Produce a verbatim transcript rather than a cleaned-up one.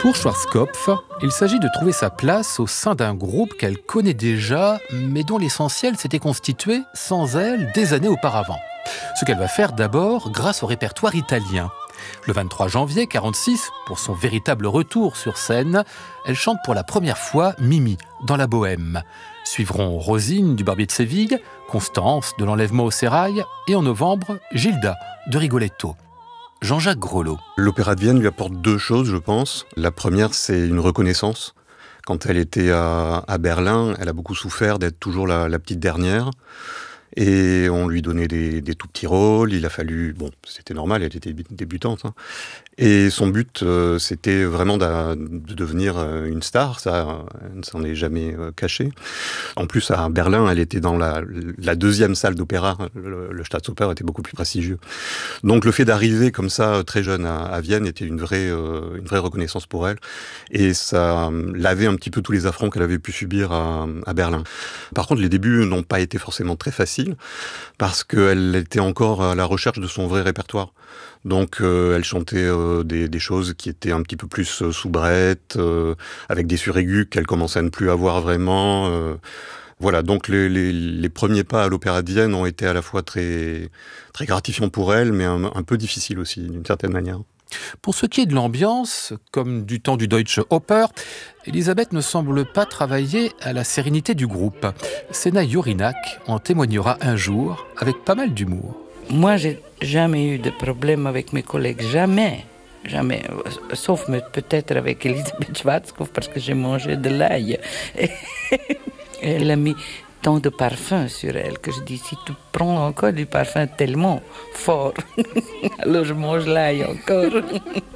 Pour Schwarzkopf, il s'agit de trouver sa place au sein d'un groupe qu'elle connaît déjà, mais dont l'essentiel s'était constitué sans elle des années auparavant. Ce qu'elle va faire d'abord grâce au répertoire italien. Le vingt-trois janvier quarante-six, pour son véritable retour sur scène, elle chante pour la première fois Mimi, dans la Bohème. Suivront Rosine du Barbier de Séville, Constance de l'Enlèvement au Sérail et en novembre, Gilda de Rigoletto. Jean-Jacques Grelot. L'Opéra de Vienne lui apporte deux choses, je pense. La première, c'est une reconnaissance. Quand elle était à, à Berlin, elle a beaucoup souffert d'être toujours la, la petite dernière. Et on lui donnait des, des tout petits rôles. Il a fallu... Bon, c'était normal, elle était débutante. Hein. Et son but, euh, c'était vraiment de, de devenir une star. Ça, elle ne s'en est jamais euh, cachée. En plus, à Berlin, elle était dans la, la deuxième salle d'opéra. Le, le Staatsoper était beaucoup plus prestigieux. Donc, le fait d'arriver comme ça, très jeune, à, à Vienne, était une vraie, euh, une vraie reconnaissance pour elle. Et ça lavait un petit peu tous les affronts qu'elle avait pu subir à, à Berlin. Par contre, les débuts n'ont pas été forcément très faciles, parce qu'elle était encore à la recherche de son vrai répertoire. Donc euh, elle chantait euh, des, des choses qui étaient un petit peu plus euh, soubrettes, euh, avec des suraigus qu'elle commençait à ne plus avoir vraiment. Euh, voilà, donc les, les, les premiers pas à l'Opéra de Vienne ont été à la fois très, très gratifiants pour elle, mais un, un peu difficiles aussi, d'une certaine manière. Pour ce qui est de l'ambiance, comme du temps du Deutsche Oper, Elisabeth ne semble pas travailler à la sérénité du groupe. Séna Jorinak en témoignera un jour avec pas mal d'humour. Moi, j'ai jamais eu de problème avec mes collègues, jamais, jamais, sauf peut-être avec Elisabeth Schwarzkopf parce que j'ai mangé de l'ail. Elle a mis tant de parfum sur elle que je dis, si tu prends encore du parfum tellement fort, alors je mange l'ail encore.